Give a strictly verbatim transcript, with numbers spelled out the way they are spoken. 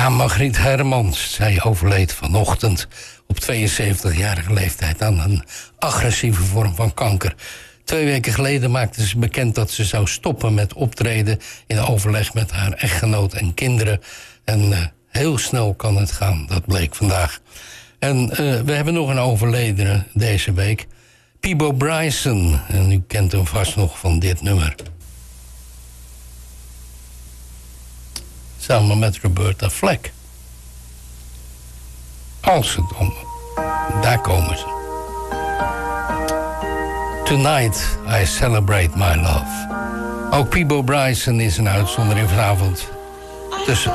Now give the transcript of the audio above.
Ja, Margriet Hermans. Zij overleed vanochtend op tweeënzeventigjarige leeftijd aan een agressieve vorm van kanker. Twee weken geleden maakte ze bekend dat ze zou stoppen met optreden in overleg met haar echtgenoot en kinderen. En uh, heel snel kan het gaan, dat bleek vandaag. En uh, we hebben nog een overledene deze week. Peabo Bryson. En u kent hem vast nog van dit nummer. Samen met Roberta Flack. Als ze komen. Daar komen ze. Tonight I celebrate my love. Ook Peabo Bryson is een uitzondering vanavond. Tussen